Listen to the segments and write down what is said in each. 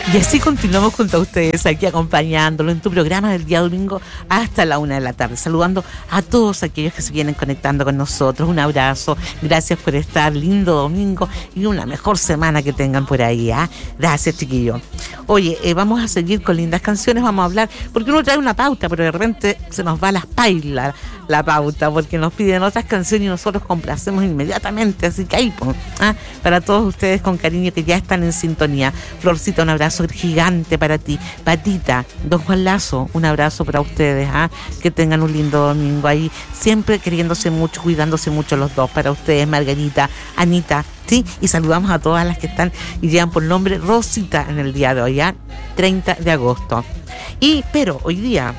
Y así continuamos junto a ustedes aquí acompañándolo en tu programa del día domingo hasta la 1 de la tarde, saludando a todos aquellos que se vienen conectando con nosotros. Un abrazo, gracias por estar, lindo domingo y una mejor semana que tengan por ahí, ¿eh? Gracias, chiquillos. Oye, vamos a seguir con lindas canciones, vamos a hablar, porque uno trae una pauta, pero de repente se nos va a las pailas la pauta, porque nos piden otras canciones y nosotros complacemos inmediatamente, así que ahí, pues, para todos ustedes con cariño que ya están en sintonía. Florcita, un abrazo gigante para ti. Patita, don Juan Lazo, un abrazo para ustedes, que tengan un lindo domingo ahí, siempre queriéndose mucho, cuidándose mucho los dos, para ustedes, Margarita, Anita, sí, y saludamos a todas las que están y llevan por nombre Rosita en el día de hoy, 30 de agosto. Pero hoy día,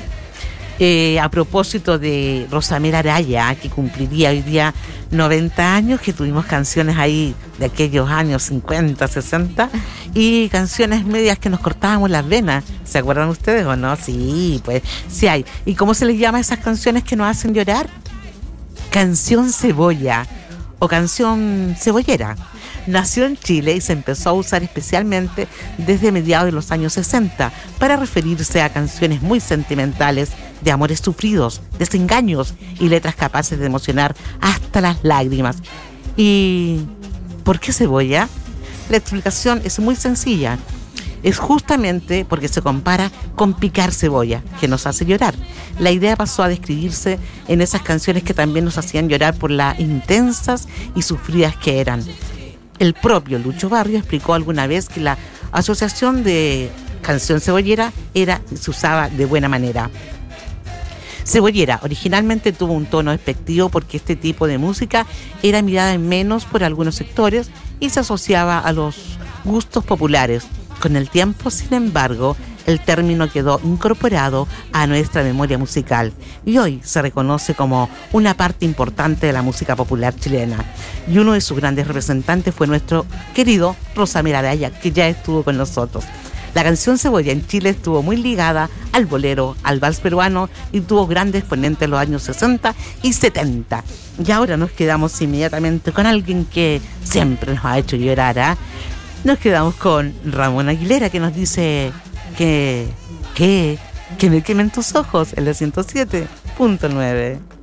a propósito de Rosamela Araya, que cumpliría hoy día 90 años, que tuvimos canciones ahí de aquellos años 50, 60, y canciones medias que nos cortábamos las venas. ¿Se acuerdan ustedes o no? Sí, pues sí hay. ¿Y cómo se les llama a esas canciones que nos hacen llorar? Canción cebolla o canción cebollera. Nació en Chile y se empezó a usar especialmente desde mediados de los años 60 para referirse a canciones muy sentimentales de amores sufridos, desengaños y letras capaces de emocionar hasta las lágrimas. ¿Y por qué cebolla? La explicación es muy sencilla. Es justamente porque se compara con picar cebolla, que nos hace llorar. La idea pasó a describirse en esas canciones que también nos hacían llorar por las intensas y sufridas que eran. El propio Lucho Barrio explicó alguna vez que la asociación de canción cebollera se usaba de buena manera. Cebollera originalmente tuvo un tono despectivo porque este tipo de música era mirada en menos por algunos sectores y se asociaba a los gustos populares. Con el tiempo, sin embargo, el término quedó incorporado a nuestra memoria musical y hoy se reconoce como una parte importante de la música popular chilena. Y uno de sus grandes representantes fue nuestro querido Rosamela Araya, que ya estuvo con nosotros. La canción cebolla en Chile estuvo muy ligada al bolero, al vals peruano y tuvo grandes exponentes en los años 60 y 70. Y ahora nos quedamos inmediatamente con alguien que siempre nos ha hecho llorar, Nos quedamos con Ramón Aguilera, que nos dice que me quemen tus ojos en la 107.9.